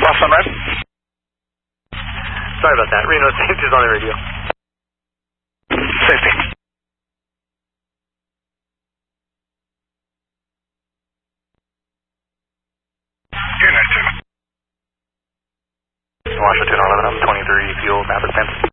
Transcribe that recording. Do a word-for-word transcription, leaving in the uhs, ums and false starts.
Lost Sunrise. Sorry about that. Reno safety is on the radio. Safety. Washington eleven, I'm twenty-three, fuel, Maverick ten.